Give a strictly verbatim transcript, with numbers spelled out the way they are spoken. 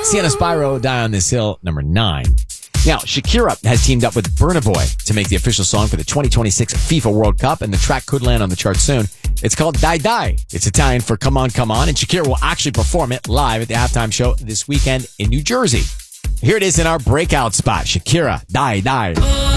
Sienna Spyro, Die on This Hill, number nine. Now, Shakira has teamed up with Burna Boy to make the official song for the twenty twenty-six FIFA World Cup, and the track could land on the chart soon. It's called Die Die. It's Italian for Come On, Come On, and Shakira will actually perform it live at the halftime show this weekend in New Jersey. Here it is in our breakout spot. Shakira, Die Die.